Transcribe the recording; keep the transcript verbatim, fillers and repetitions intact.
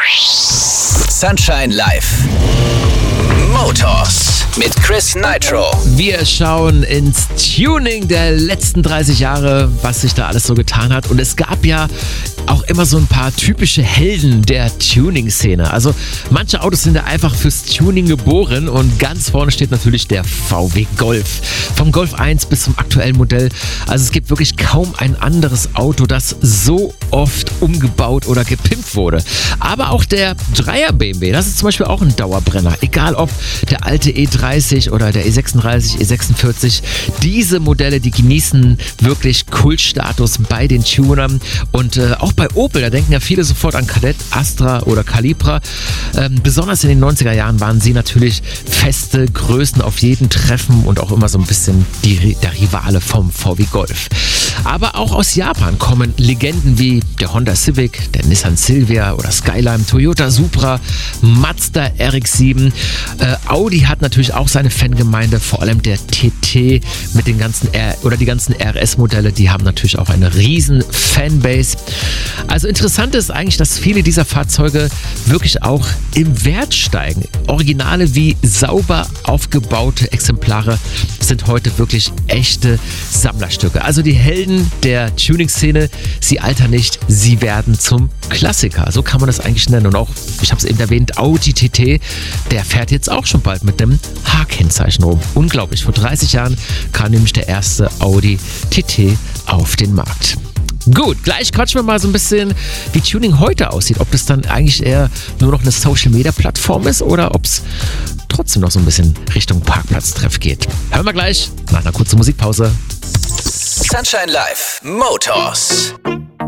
Sunshine Live. Motors mit Chris Nitro. Wir schauen ins Tuning der letzten dreißig Jahre, was sich da alles so getan hat. Und es gab ja auch immer so ein paar typische Helden der Tuning-Szene. Also manche Autos sind ja einfach fürs Tuning geboren und ganz vorne steht natürlich der V W Golf. Vom Golf eins bis zum aktuellen Modell. Also es gibt wirklich kaum ein anderes Auto, das so oft umgebaut oder gepimpt wurde. Aber auch der Dreier B M W, das ist zum Beispiel auch ein Dauerbrenner. Egal ob der alte E dreißig oder der E sechsunddreißig, E sechsundvierzig. Diese Modelle, die genießen wirklich Kultstatus bei den Tunern. Und äh, auch bei Opel, da denken ja viele sofort an Kadett, Astra oder Calibra. Ähm, besonders in den neunziger Jahren waren sie natürlich feste Größen auf jeden Treffen und auch immer so ein bisschen die, der Rivale vom V W Golf. Aber auch aus Japan kommen Legenden wie der Honda Civic, der Nissan Silvia oder Skyline, Toyota Supra, Mazda R X sieben. Äh, Audi hat natürlich auch seine Fangemeinde, vor allem der T T mit den ganzen R oder die ganzen R S-Modelle, die haben natürlich auch eine riesen Fanbase. Also interessant ist eigentlich, dass viele dieser Fahrzeuge wirklich auch im Wert steigen. Originale wie sauber aufgebaute Exemplare sind heute wirklich echte Sammlerstücke. Also die Helden der Tuning-Szene, sie altern nicht, sie werden zum Klassiker. So kann man das eigentlich nennen. Und auch, ich habe es eben erwähnt, Audi T T, der fährt jetzt auch schon bald mit dem H-Kennzeichen rum. Unglaublich, vor dreißig Jahren kam nämlich der erste Audi T T auf den Markt. Gut, gleich quatschen wir mal so ein bisschen, wie Tuning heute aussieht. Ob das dann eigentlich eher nur noch eine Social-Media-Plattform ist oder ob es trotzdem noch so ein bisschen Richtung Parkplatztreff geht. Hören wir gleich nach einer kurzen Musikpause. Sunshine Live. Motors.